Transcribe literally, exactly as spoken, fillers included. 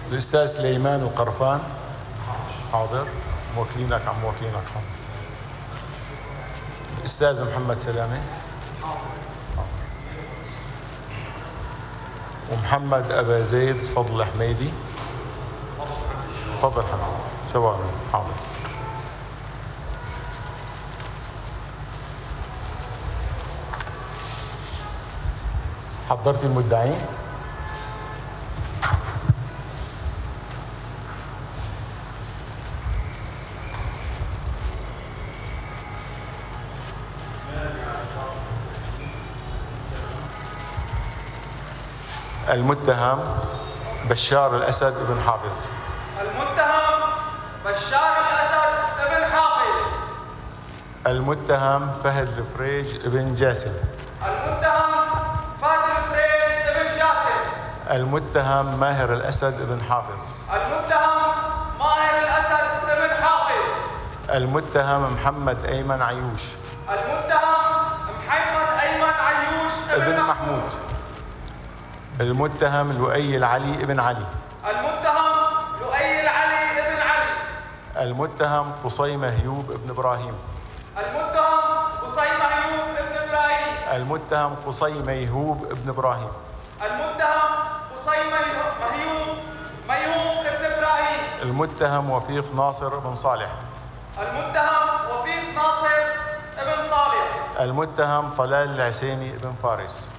الأستاذ سليمان القرفان. حاضر. موكلينك عم موكلينك. حاضر. الأستاذ محمد سلامة. حاضر. ومحمد أبا زيد فضل حميدي. فضل حميدي. شباب. حاضر. حضرت المدعين؟ المتهم بشار الأسد بن حافظ. المتهم بشار الأسد بن حافظ. المتهم فهد الفريج بن جاسم. المتهم فهد الفريج بن جاسم. المتهم ماهر الأسد بن حافظ. المتهم ماهر الأسد بن حافظ. المتهم محمد أيمن عيوش. المتهم محمد أيمن عيوش بن محمود. المتهم لؤي العلي بن علي. المتهم لؤي العلي بن علي. المتهم قصي مهيوب بن إبراهيم. المتهم قصي مهيوب بن إبراهيم. المتهم قصي ميهوب بن إبراهيم. المتهم قصي مهيوب ميهوب بن إبراهيم. المتهم وفيق ناصر بن صالح. المتهم وفيق ناصر بن صالح. المتهم طلال العسيني بن فارس.